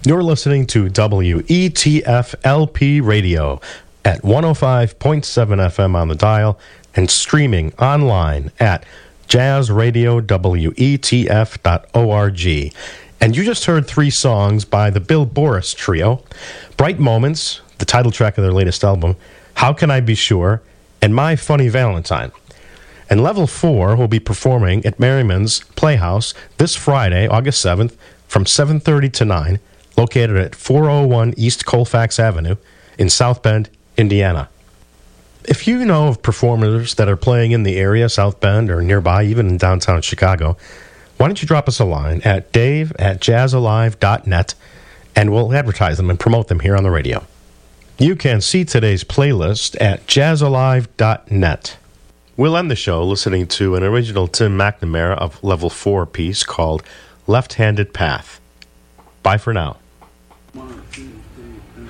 You're listening to WETF LP Radio at 105.7 FM on the dial and streaming online at jazzradiowetf.org. And you just heard three songs by the Bill Boris Trio: Bright Moments, the title track of their latest album, How Can I Be Sure, and My Funny Valentine. And Level 4 will be performing at Merriman's Playhouse this Friday, August 7th, from 7:30 to 9, located at 401 East Colfax Avenue in South Bend, Indiana. If you know of performers that are playing in the area, South Bend, or nearby, even in downtown Chicago, why don't you drop us a line at dave@jazzalive.net, and we'll advertise them and promote them here on the radio. You can see today's playlist at jazzalive.net. We'll end the show listening to an original Tim McNamara of Level 4 piece called Left-Handed Path. Bye for now.